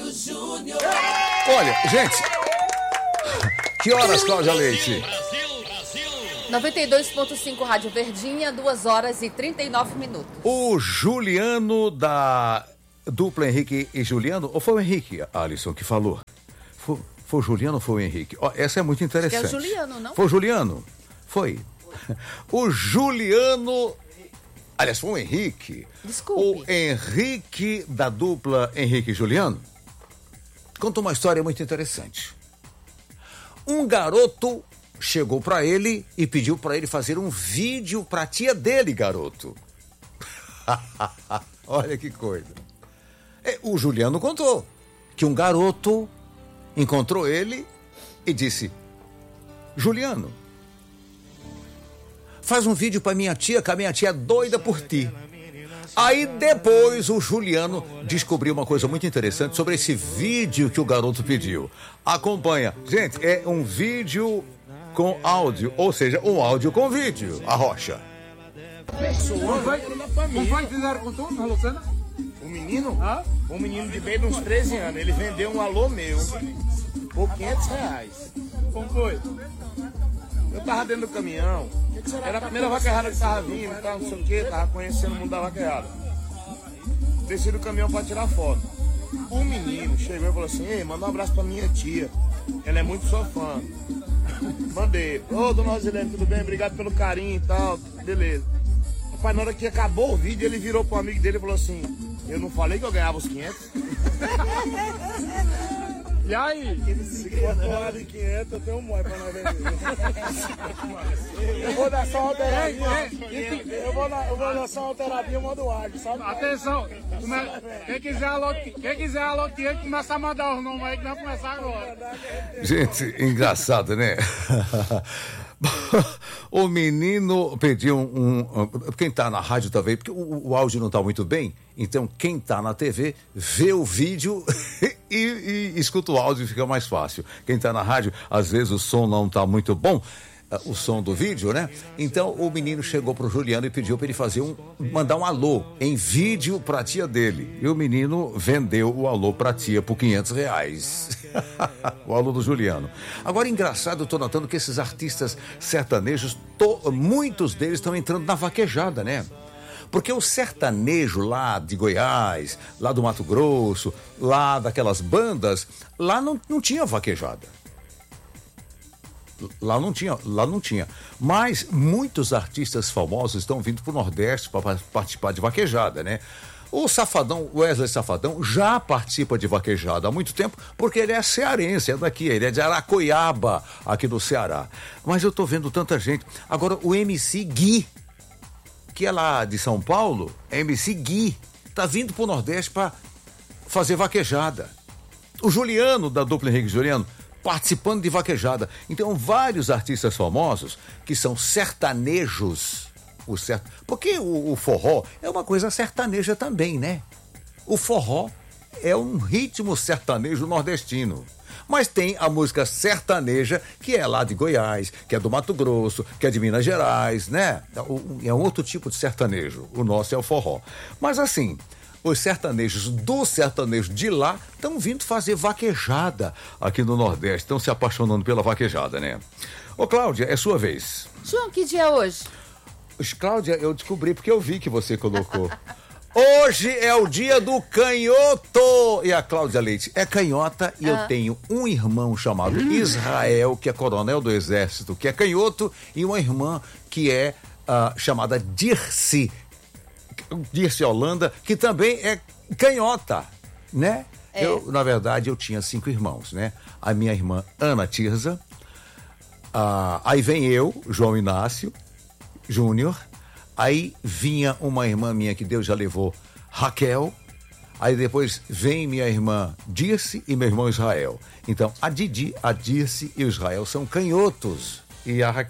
Júnior. Olha, gente, que horas, Cláudia Leite? 92.5 Rádio Verdinha, 2h39. O Juliano da dupla Henrique e Juliano, ou foi o Henrique, Alisson, que falou? Foi o Juliano ou foi o Henrique? Ó, essa é muito interessante. Acho que é o Juliano, não? Foi o Juliano? Foi. O Juliano... Aliás, foi o Henrique. Desculpe. O Henrique da dupla Henrique e Juliano conta uma história muito interessante. Um garoto chegou pra ele e pediu pra ele fazer um vídeo pra tia dele, garoto. Olha que coisa. O Juliano contou que um garoto encontrou ele e disse: Juliano, faz um vídeo pra minha tia, que a minha tia é doida por ti. Aí depois o Juliano descobriu uma coisa muito interessante sobre esse vídeo que o garoto pediu. Acompanha. Gente, é um vídeo com áudio, ou seja, um áudio com vídeo. A Rocha. Como foi que fizeram com tu, na Lucena? O menino? Um menino de bem de uns 13 anos. Ele vendeu um alô meu por R$500. Como foi? Eu tava dentro do caminhão. Era a primeira vaquejada que tava vindo, tava não sei o que, tava conhecendo o mundo da vaquejada. Desci do caminhão pra tirar foto. O menino chegou e falou assim: ei, manda um abraço pra minha tia. Ela é muito sua fã. Mandei. Ô, dona Rosilene, tudo bem? Obrigado pelo carinho e tal. Beleza. Rapaz, na hora que acabou o vídeo, ele virou pro amigo dele e falou assim: eu não falei que eu ganhava os 500? E aí? Se for de 500, eu tenho um mói pra nós vender. Eu vou dar só uma alteradinha. Eu vou dar só uma alteradinha, mando o áudio, sabe? Atenção, quem quiser alô que ele começa a mandar os nomes aí que vai começar agora. Gente, engraçado, né? O menino pediu quem tá na rádio também, porque o áudio não tá muito bem, então quem tá na TV vê o vídeo e escuta o áudio, fica mais fácil. Quem tá na rádio, às vezes o som não tá muito bom, o som do vídeo, né? Então o menino chegou pro Juliano e pediu para ele mandar um alô em vídeo pra tia dele. E o menino vendeu o alô pra tia por R$500. O alô do Juliano. Agora, engraçado, eu tô notando que esses artistas sertanejos, muitos deles estão entrando na vaquejada, né? Porque o sertanejo lá de Goiás, lá do Mato Grosso, lá daquelas bandas, lá não tinha vaquejada. Lá não tinha. Mas muitos artistas famosos estão vindo pro Nordeste para participar de vaquejada, né? O Safadão, Wesley Safadão, já participa de vaquejada há muito tempo, porque ele é cearense, é daqui, ele é de Aracoiaba, aqui do Ceará. Mas eu tô vendo tanta gente. Agora, o MC Gui, que é lá de São Paulo, MC Gui, tá vindo pro Nordeste para fazer vaquejada. O Juliano, da dupla Henrique e Juliano, participando de vaquejada. Então, vários artistas famosos que são sertanejos. Porque o forró é uma coisa sertaneja também, né? O forró é um ritmo sertanejo nordestino. Mas tem a música sertaneja, que é lá de Goiás, que é do Mato Grosso, que é de Minas Gerais, né? É um outro tipo de sertanejo. O nosso é o forró. Mas assim, os sertanejos do sertanejo de lá estão vindo fazer vaquejada aqui no Nordeste. Estão se apaixonando pela vaquejada, né? Ô, Cláudia, é sua vez. João, que dia é hoje? Cláudia, eu descobri porque eu vi que você colocou. Hoje é o dia do canhoto. E a Cláudia Leite é canhota e eu tenho um irmão chamado Israel, que é coronel do Exército, que é canhoto, e uma irmã que é chamada Dirce Holanda, que também é canhota, né? Na verdade, eu tinha 5 irmãos, né? A minha irmã Ana Tirza, aí vem eu, João Inácio Júnior, aí vinha uma irmã minha que Deus já levou, Raquel, aí depois vem minha irmã Dirce e meu irmão Israel. Então, a Didi, a Dirce e o Israel são canhotos. E a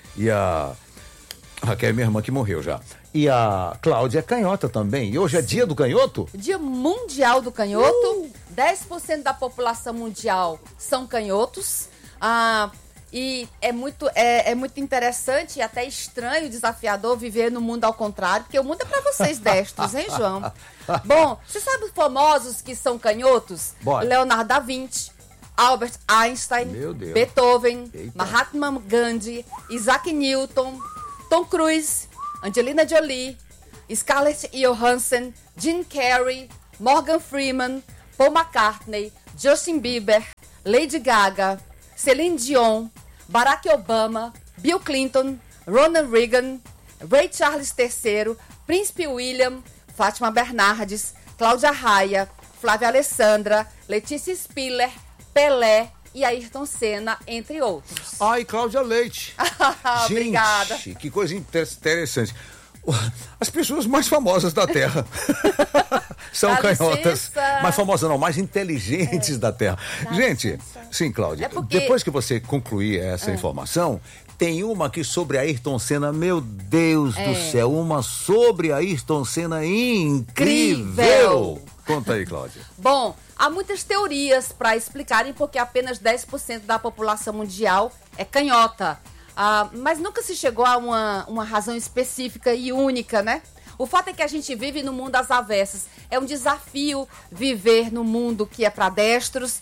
Raquel é minha irmã que morreu já. E a Cláudia é canhota também. E hoje é dia do canhoto? Dia mundial do canhoto. 10% da população mundial são canhotos. E é muito interessante e até estranho, desafiador viver no mundo ao contrário, porque o mundo é pra vocês destros, hein, João? Bom, você sabe os famosos que são canhotos? Bora. Leonardo da Vinci, Albert Einstein, Meu Deus. Beethoven, Eita. Mahatma Gandhi, Isaac Newton, Tom Cruise, Angelina Jolie, Scarlett Johansson, Jim Carrey, Morgan Freeman, Paul McCartney, Justin Bieber, Lady Gaga, Celine Dion, Barack Obama, Bill Clinton, Ronald Reagan, Ray Charles III, Príncipe William, Fátima Bernardes, Cláudia Raia, Flávia Alessandra, Letícia Spiller, Pelé e Ayrton Senna, entre outros. Ai, Cláudia Leite. Gente, Obrigada. que coisa interessante. As pessoas mais famosas da Terra são Dá canhotas. licença. Mais famosas não, mais inteligentes da Terra. Dá Gente, licença. sim, Cláudia, É porque- depois que você concluir essa informação, tem uma aqui sobre Ayrton Senna, meu Deus do céu, uma sobre Ayrton Senna incrível. Conta aí, Cláudia. Bom, há muitas teorias para explicarem porque apenas 10% da população mundial é canhota. Mas nunca se chegou a uma razão específica e única, né? O fato é que a gente vive no mundo às avessas. É um desafio viver no mundo que é para destros.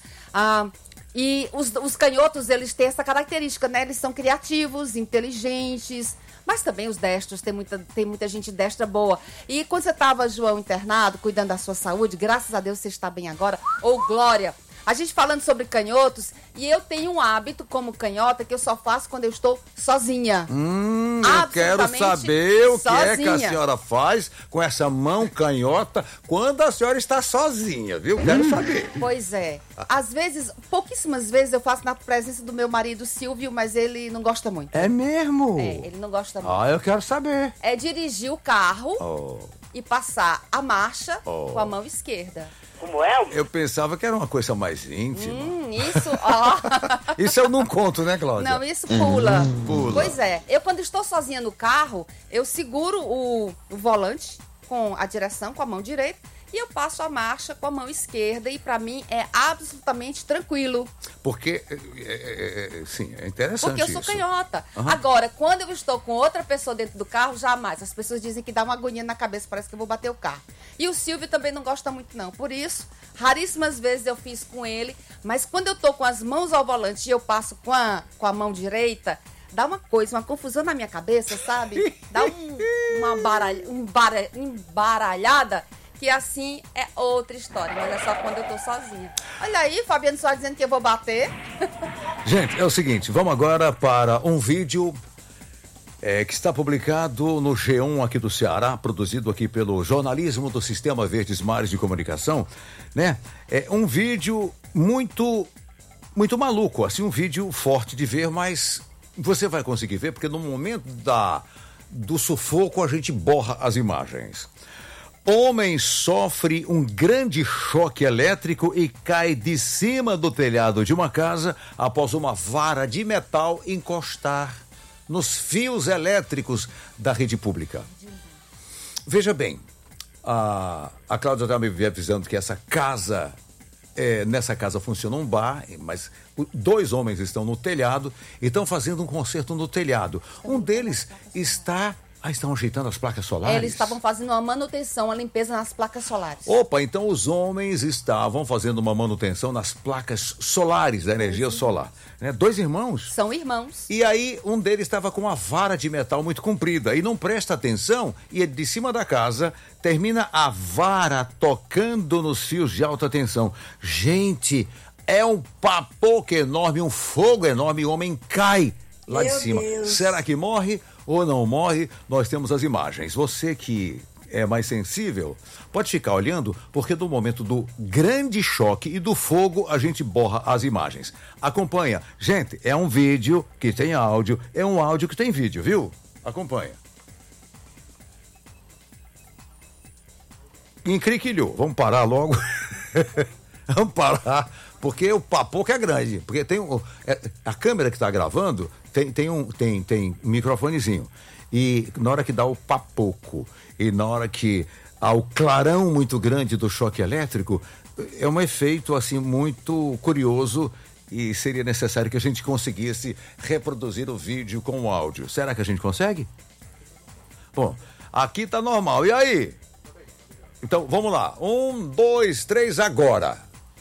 E os canhotos, eles têm essa característica, né? Eles são criativos, inteligentes, mas também os destros, tem muita gente destra boa. E quando você estava, João, internado, cuidando da sua saúde, graças a Deus você está bem agora, ou glória. A gente falando sobre canhotos, e eu tenho um hábito como canhota que eu só faço quando eu estou sozinha. Eu quero Absolutamente saber o que é que a sozinha. senhora faz com essa mão canhota quando a senhora está sozinha, viu? Quero saber. Pois é. Às vezes, pouquíssimas vezes eu faço na presença do meu marido Silvio, mas ele não gosta muito. É mesmo? Ele não gosta muito. Eu quero saber. É dirigir o carro Oh, e passar a marcha com a mão esquerda. eu pensava que era uma coisa mais íntima. Isso, ó. Isso eu não conto, né, Cláudia? Não, isso pula. Pula. Pois é. Eu, quando estou sozinha no carro, eu seguro o volante com a direção, com a mão direita, e eu passo a marcha com a mão esquerda, e pra mim é absolutamente tranquilo. Porque, sim, é interessante Porque eu sou isso. canhota. Agora, quando eu estou com outra pessoa dentro do carro, jamais. As pessoas dizem que dá uma agonia na cabeça, parece que eu vou bater o carro. E o Silvio também não gosta muito, não. Por isso, raríssimas vezes eu fiz com ele, mas quando eu tô com as mãos ao volante e eu passo com a mão direita, dá uma confusão na minha cabeça, sabe? Dá uma embaralhada, que assim é outra história, mas é só quando eu tô sozinha. Olha aí, Fabiano só dizendo que eu vou bater. Gente, é o seguinte, vamos agora para um vídeo que está publicado no G1 aqui do Ceará, produzido aqui pelo jornalismo do Sistema Verdes Mares de Comunicação, né? É um vídeo muito maluco, assim, um vídeo forte de ver, mas você vai conseguir ver, porque no momento do sufoco a gente borra as imagens. Homem sofre um grande choque elétrico e cai de cima do telhado de uma casa após uma vara de metal encostar nos fios elétricos da rede pública. Veja bem, a Cláudia está me avisando que nessa casa funciona um bar, mas 2 homens estão no telhado e estão fazendo um concerto no telhado. Um deles estão ajeitando as placas solares? Eles estavam fazendo uma manutenção, uma limpeza nas placas solares. Opa, então os homens estavam fazendo uma manutenção nas placas solares, da energia solar. Né? 2 irmãos. São irmãos. E aí um deles estava com uma vara de metal muito comprida e não presta atenção e de cima da casa termina a vara tocando nos fios de alta tensão. Gente, é um papoco enorme, um fogo enorme, o homem cai lá de cima. Será que morre ou não morre? Nós temos as imagens. Você que é mais sensível, pode ficar olhando, porque no momento do grande choque e do fogo, a gente borra as imagens. Acompanha. Gente, é um vídeo que tem áudio, é um áudio que tem vídeo, viu? Acompanha. Encriquilhou. Vamos parar logo. Vamos parar, porque o papoco é grande. Porque tem a câmera que está gravando tem um microfonezinho. E na hora que dá o papoco e na hora que há o clarão muito grande do choque elétrico, é um efeito assim muito curioso e seria necessário que a gente conseguisse reproduzir o vídeo com o áudio. Será que a gente consegue? Bom, aqui tá normal. E aí? Então, vamos lá. 1, 2, 3, agora.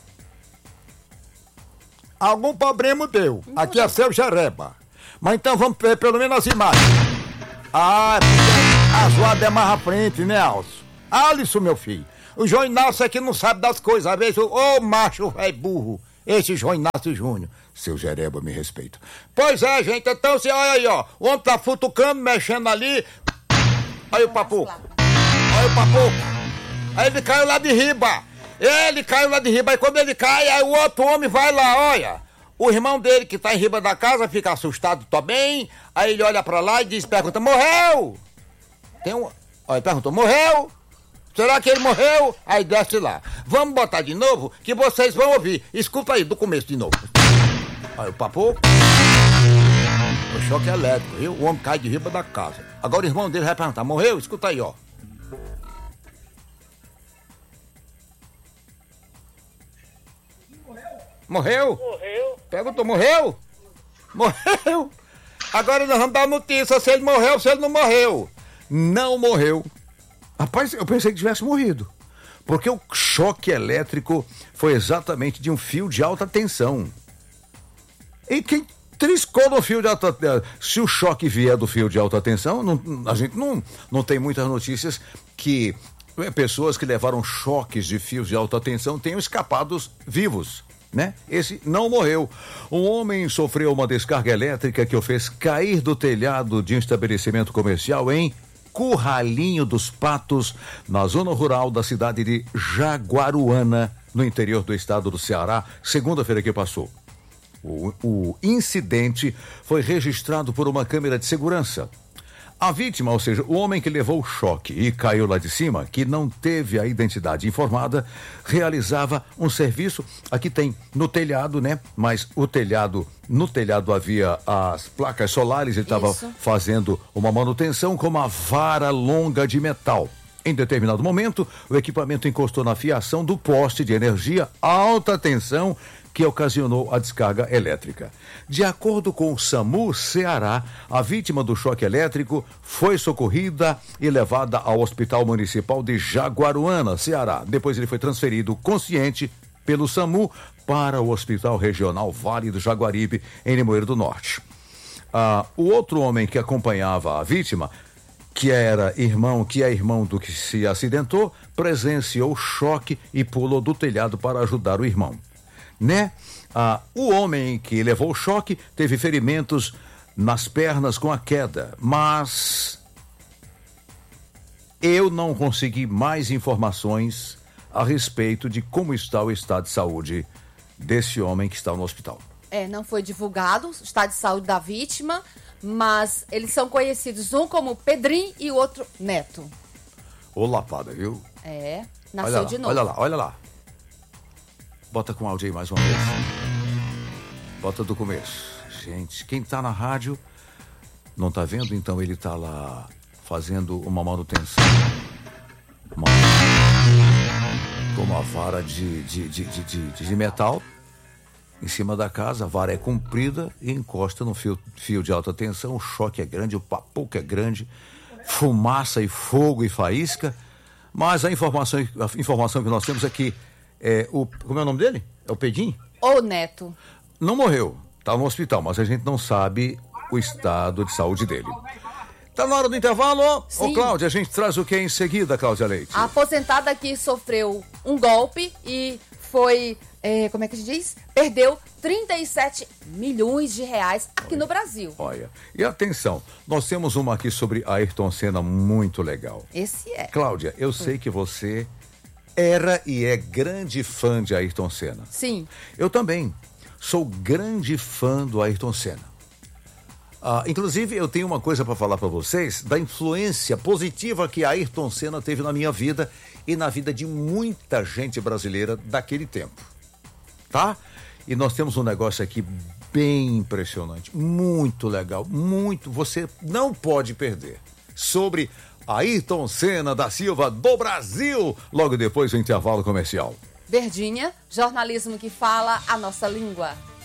Algum problema deu. Aqui é seu Jereba. Mas então vamos ver pelo menos as imagens. Ah, a zoada é mais à frente, né, Alcio? Alisson, meu filho. O João Inácio é que não sabe das coisas. Às vezes, ô macho é burro. Esse João Inácio Júnior. Seu Jereba, me respeita. Pois é, gente. Então, você olha aí, ó. O homem tá futucando, mexendo ali. Aí o papo. Aí o papo. Aí ele caiu lá de riba. Ele caiu lá de riba. Aí quando ele cai, aí o outro homem vai lá, olha. O irmão dele que tá em riba da casa fica assustado também. Aí ele olha pra lá e pergunta, morreu? Tem um... Olha, perguntou, morreu? Será que ele morreu? Aí desce lá. Vamos botar de novo que vocês vão ouvir. Escuta aí, do começo de novo. Aí o papo. O choque elétrico, viu? O homem cai de riba da casa. Agora o irmão dele vai perguntar, morreu? Escuta aí, ó. Morreu? Morreu. Perguntou, morreu? Morreu. Agora nós vamos dar notícia se ele morreu ou se ele não morreu. Não morreu. Rapaz, eu pensei que tivesse morrido. Porque o choque elétrico foi exatamente de um fio de alta tensão. E quem triscou no fio de alta tensão? Se o choque vier do fio de alta tensão, a gente não tem muitas notícias que pessoas que levaram choques de fios de alta tensão tenham escapado vivos. Né? Esse não morreu. Um homem sofreu uma descarga elétrica que o fez cair do telhado de um estabelecimento comercial em Curralinho dos Patos, na zona rural da cidade de Jaguaruana, no interior do estado do Ceará, segunda-feira que passou. O incidente foi registrado por uma câmera de segurança. A vítima, ou seja, o homem que levou o choque e caiu lá de cima, que não teve a identidade informada, realizava um serviço. Aqui tem no telhado, né? Mas no telhado havia as placas solares, ele estava fazendo uma manutenção com uma vara longa de metal. Em determinado momento, o equipamento encostou na fiação do poste de energia alta tensão que ocasionou a descarga elétrica. De acordo com o SAMU Ceará, a vítima do choque elétrico foi socorrida e levada ao Hospital Municipal de Jaguaruana, Ceará. Depois ele foi transferido consciente pelo SAMU para o Hospital Regional Vale do Jaguaribe, em Limoeiro do Norte. O outro homem que acompanhava a vítima, que é irmão do que se acidentou, presenciou o choque e pulou do telhado para ajudar o irmão. Né? O homem que levou o choque teve ferimentos nas pernas com a queda, mas eu não consegui mais informações a respeito de como está o estado de saúde desse homem que está no hospital. Não foi divulgado o estado de saúde da vítima, mas eles são conhecidos, um como Pedrinho e o outro Neto. Ô lapada, viu? Nasceu de novo. Olha lá. Bota com o áudio aí mais uma vez. Bota do começo. Gente, quem tá na rádio não tá vendo, então ele tá lá fazendo uma manutenção. Com uma vara de metal em cima da casa, a vara é comprida e encosta no fio de alta tensão. O choque é grande, o papuco é grande, fumaça e fogo e faísca. Mas a informação que nós temos é que como é o nome dele? É o Pedinho? Ou Neto. Não morreu, tá no hospital, mas a gente não sabe o estado de saúde dele. Tá na hora do intervalo? Ô, Cláudia, a gente traz o que em seguida, Cláudia Leite? A aposentada aqui sofreu um golpe e foi, como é que a gente diz? Perdeu 37 milhões de reais aqui no Brasil. Olha, e atenção, nós temos uma aqui sobre Ayrton Senna muito legal. Esse é. Cláudia, eu sei que você era e é grande fã de Ayrton Senna. Sim. Eu também sou grande fã do Ayrton Senna. Inclusive, eu tenho uma coisa para falar para vocês da influência positiva que Ayrton Senna teve na minha vida e na vida de muita gente brasileira daquele tempo. Tá? E nós temos um negócio aqui bem impressionante, muito legal, você não pode perder. Sobre Ayrton Senna da Silva do Brasil, logo depois do intervalo comercial. Verdinha, jornalismo que fala a nossa língua.